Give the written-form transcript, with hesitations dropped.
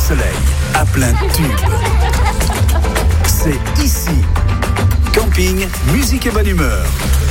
soleil, à plein tube. C'est ici. Camping, musique et bonne humeur.